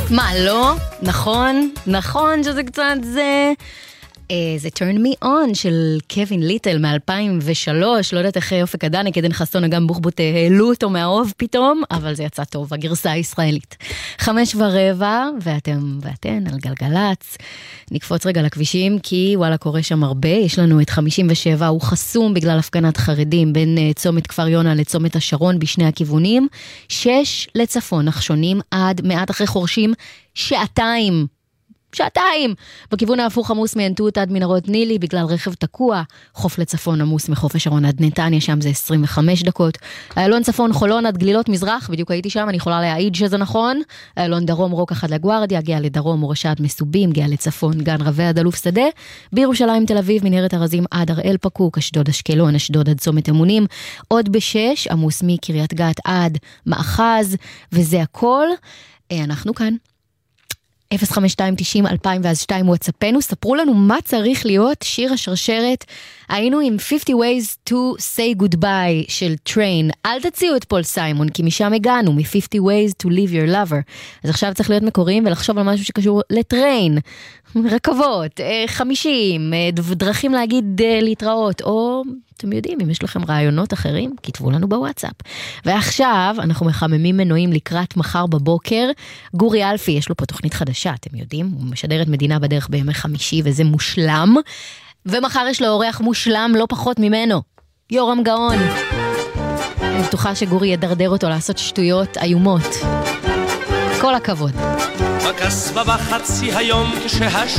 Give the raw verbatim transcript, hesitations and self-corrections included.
מה, לא? נכון, נכון שזה קצת זה... זה Turn Me On של קווין ליטל מ-אלפיים ושלוש, לא יודעת איך אופק הדני, כדן חסון אגם בוחבוט העלו אותו מהאוב פתאום, אבל זה יצא טוב, הגרסה הישראלית. חמש ורבע, ואתם ואתן על גלגלץ, נקפוץ רגע לכבישים, כי וואלה קורה שם הרבה, יש לנו את חמישים ושבע, הוא חסום בגלל הפגנת חרדים, בין צומת כפר יונה לצומת השרון בשני הכיוונים, שש לצפון, נחשונים עד מעט אחרי חורשים, שעתיים, שעתיים. בכיוון ההפוך עמוס מענתות עד מנהרות נילי בגלל רכב תקוע. חוף לצפון עמוס מחוף השרון עד נתניה, שם זה עשרים וחמש דקות. איילון צפון חולון עד גלילות מזרח, בדיוק הייתי שם, אני יכולה להעיד שזה נכון. איילון דרום רוקח עד לגוארדיה, גאה לדרום מורשה עד מסובים, גאה לצפון גן רבי עד אלוף שדה. בירושלים תל אביב מנהרת הרזים עד הראל פקוק, אשדוד אשקלון, אשדוד עד צומת אמונים. עוד בשש עמוס מקריית גת עד מאחז, וזה הכל. אנחנו כאן. אפס חמש שתיים תשעים אלפיים ואז שתיים וואטסאפנו, ספרו לנו מה צריך להיות שיר השרשרת. היינו עם fifty ways to say goodbye של טריין. אל תציעו את פול סיימון, כי משם הגענו, מ-fifty ways to leave your lover. אז עכשיו צריך להיות מקוריים ולחשוב על משהו שקשור לטריין, רכבות, חמישים, דרכים להגיד להתראות, או אתם יודעים, אם יש לכם רעיונות אחרים, כתבו לנו בוואטסאפ. ועכשיו אנחנו מחממים מנועים לקראת מחר בבוקר. גורי אלפי, יש לו פה תוכנית חדשה, אתם יודעים, הוא משדר את מדינה בדרך בימי חמישי, וזה מושלם. ומחר יש לו אורח מושלם, לא פחות ממנו, יורם גאון. אני בטוחה שגורי ידרדר אותו לעשות שטויות איומות. כל הכבוד. בקסבה בחצי היום כשהש